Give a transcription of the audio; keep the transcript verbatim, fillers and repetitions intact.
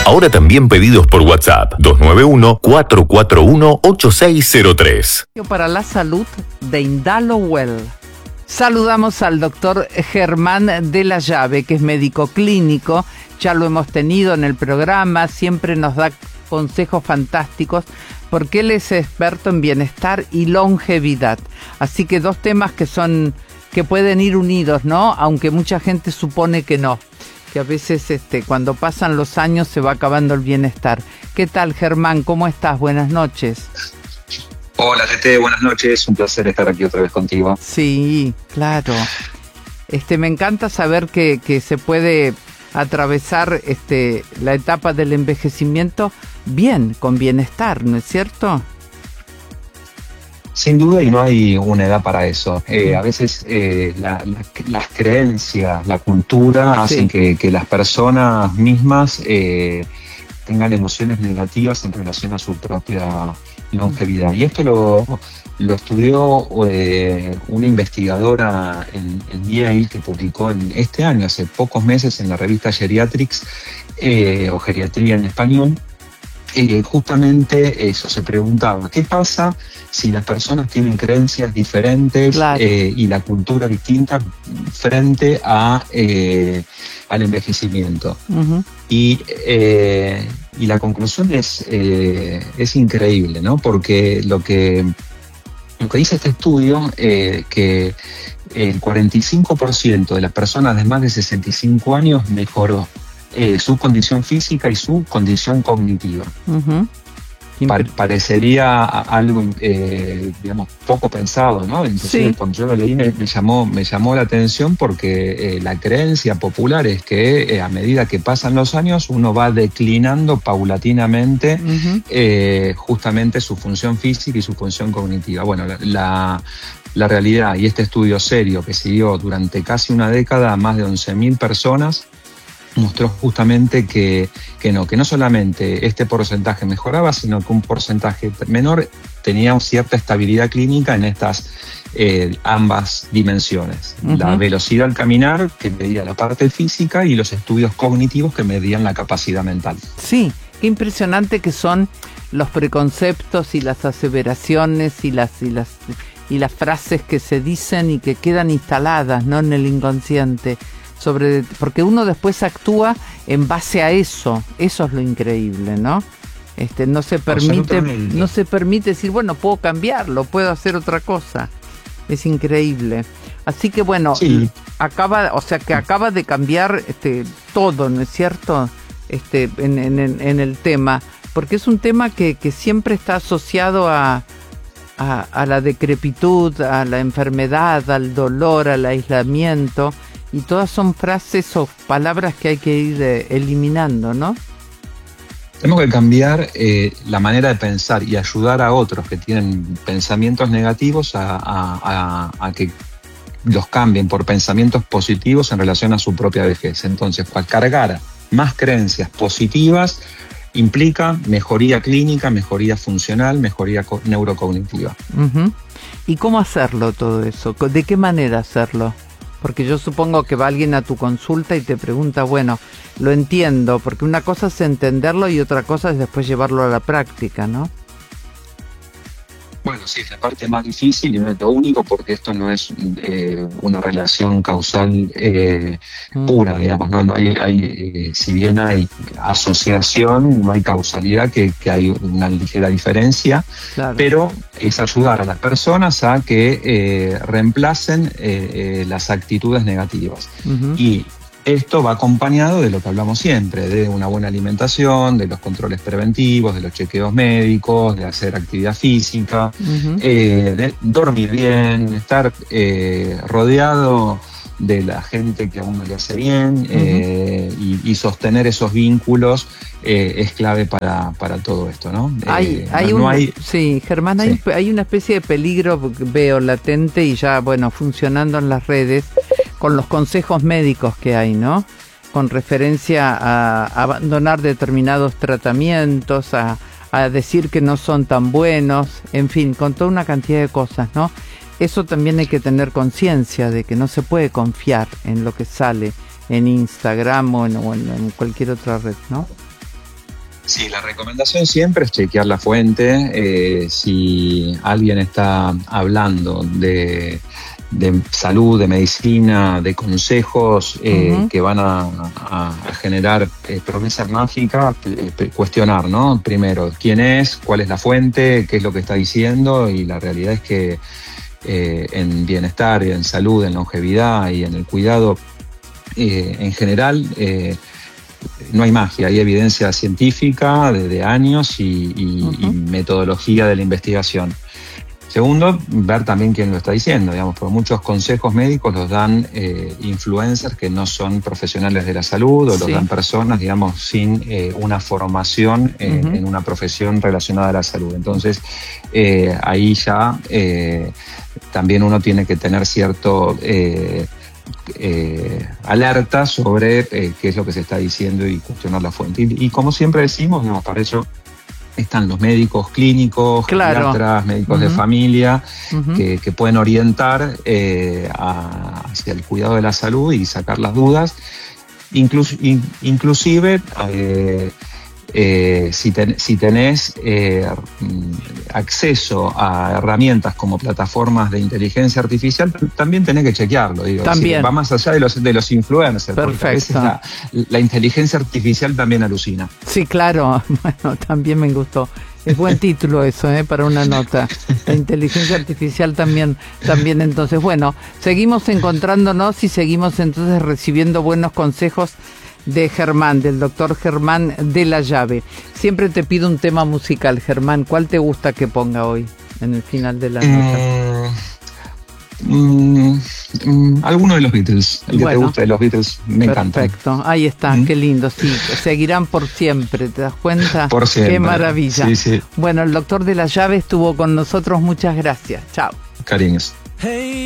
Ahora también pedidos por WhatsApp dos nueve uno, cuatro cuatro uno, ocho seis cero tres. Para la salud de Indalowell. Saludamos al doctor Germán de la Llave, que es médico clínico. Ya lo hemos tenido en el programa, siempre nos da consejos fantásticos porque él es experto en bienestar y longevidad. Así que dos temas que son que pueden ir unidos, ¿no? Aunque mucha gente supone que no, que a veces este, cuando pasan los años se va acabando el bienestar. ¿Qué tal, Germán? ¿Cómo estás? Buenas noches. Hola, Tete, buenas noches. Un placer estar aquí otra vez contigo. Sí, claro. Este, me encanta saber que, que se puede atravesar este, la etapa del envejecimiento bien, con bienestar, ¿no es cierto? Sin duda, y no hay una edad para eso. Eh, a veces eh, la, la, las creencias, la cultura hacen sí. que, que las personas mismas eh, tengan emociones negativas en relación a su propia longevidad. Y esto lo, lo estudió eh, una investigadora en, en Yale que publicó en este año, hace pocos meses, en la revista Geriatrics, eh, o Geriatría en español. Eh, justamente eso, se preguntaba, ¿qué pasa si las personas tienen creencias diferentes claro. eh, y la cultura distinta frente a, eh, al envejecimiento? Uh-huh. Y, eh, y la conclusión es, eh, es increíble, ¿no? Porque lo que, lo que dice este estudio, eh, que el cuarenta y cinco por ciento de las personas de más de sesenta y cinco años mejoró Eh, su condición física y su condición cognitiva. Uh-huh. Pa- parecería algo, eh, digamos, poco pensado, ¿no? Entonces, sí. cuando yo lo leí me, me, llamó, me llamó la atención porque eh, la creencia popular es que eh, a medida que pasan los años uno va declinando paulatinamente uh-huh. eh, justamente su función física y su función cognitiva. Bueno, la, la La realidad y este estudio serio que siguió durante casi una década a más de once mil personas mostró justamente que, que no, que no solamente este porcentaje mejoraba, sino que un porcentaje menor tenía cierta estabilidad clínica en estas eh, ambas dimensiones. Uh-huh. La velocidad al caminar, que medía la parte física, y los estudios cognitivos, que medían la capacidad mental. Sí, qué impresionante que son los preconceptos y las aseveraciones y las, y las, y las frases que se dicen y que quedan instaladas, ¿no?, en el inconsciente. Sobre, porque uno después actúa en base a eso, eso es lo increíble, ¿no? Este, no se permite, no se permite decir, bueno, puedo cambiarlo, puedo hacer otra cosa. Es increíble. Así que bueno, sí. acaba, o sea que acaba de cambiar este todo, ¿no es cierto? Este, en, en, en el tema, porque es un tema que, que siempre está asociado a, a, a la decrepitud, a la enfermedad, al dolor, al aislamiento. Y todas son frases o palabras que hay que ir eh, eliminando, ¿no? Tenemos que cambiar eh, la manera de pensar y ayudar a otros que tienen pensamientos negativos a, a, a, a que los cambien por pensamientos positivos en relación a su propia vejez. Entonces, para cargar más creencias positivas implica mejoría clínica, mejoría funcional, mejoría co- neurocognitiva. Uh-huh. ¿Y cómo hacerlo todo eso? ¿De qué manera hacerlo? Porque yo supongo que va alguien a tu consulta y te pregunta, bueno, lo entiendo, porque una cosa es entenderlo y otra cosa es después llevarlo a la práctica, ¿no? Bueno, sí, es la parte más difícil y no es lo único, porque esto no es eh, una relación causal eh, mm. pura, digamos, ¿no? no hay, hay, eh, si bien hay asociación, no hay causalidad, que, que hay una ligera diferencia, claro. Pero es ayudar a las personas a que eh, reemplacen eh, eh, las actitudes negativas. Uh-huh. Y esto va acompañado de lo que hablamos siempre, de una buena alimentación, de los controles preventivos, de los chequeos médicos, de hacer actividad física, uh-huh. eh, de dormir bien, estar eh, rodeado de la gente que a uno le hace bien, uh-huh. eh, y, y sostener esos vínculos eh, es clave para, para todo esto, ¿no? Hay, eh, hay no, un, no hay, sí, Germán, sí. Hay, hay una especie de peligro, veo latente y ya, bueno, funcionando en las redes, con los consejos médicos que hay, ¿no? Con referencia a abandonar determinados tratamientos, a, a decir que no son tan buenos, en fin, con toda una cantidad de cosas, ¿no? Eso también hay que tener conciencia de que no se puede confiar en lo que sale en Instagram o en, o en, en cualquier otra red, ¿no? Sí, la recomendación siempre es chequear la fuente. Eh, si alguien está hablando de, de salud, de medicina, de consejos eh, uh-huh. que van a, a, a generar eh, promesa mágica, eh, cuestionar, ¿no? Primero, quién es, cuál es la fuente, qué es lo que está diciendo, y la realidad es que eh, en bienestar, en salud, en longevidad y en el cuidado eh, en general, eh, no hay magia, hay evidencia científica de, de años y, y, uh-huh. y metodología de la investigación. Segundo, ver también quién lo está diciendo, digamos, porque muchos consejos médicos los dan eh, influencers que no son profesionales de la salud, o sí. los dan personas, digamos, sin eh, una formación eh, uh-huh. en una profesión relacionada a la salud. Entonces, eh, ahí ya eh, también uno tiene que tener cierto Eh, Eh, alerta sobre eh, qué es lo que se está diciendo y cuestionar la fuente. Y, y como siempre decimos, ¿no? Para eso están los médicos clínicos, claro. geriatras, médicos uh-huh. de familia, uh-huh. que, que pueden orientar eh, a, hacia el cuidado de la salud y sacar las dudas. Inclus, in, inclusive eh, Eh, si, ten, si tenés eh, acceso a herramientas como plataformas de inteligencia artificial, también tenés que chequearlo. Digo, también. Si va más allá de los, de los influencers. Perfecto. Porque a veces la, la inteligencia artificial también alucina. Sí, claro. Bueno, también me gustó. Es buen título eso, ¿eh? Para una nota. La inteligencia artificial también, también. Entonces, bueno, seguimos encontrándonos y seguimos entonces recibiendo buenos consejos de Germán, del doctor Germán de la Llave. Siempre te pido un tema musical, Germán. ¿Cuál te gusta que ponga hoy, en el final de la nota? Mm, mm, alguno de los Beatles. El que bueno, te guste de los Beatles, me encanta. Perfecto, ahí está, ¿Mm? Qué lindo. Sí, seguirán por siempre, ¿te das cuenta? Por siempre. Qué maravilla. Sí, sí. Bueno, el doctor de la Llave estuvo con nosotros. Muchas gracias. Chao. Cariños. Hey.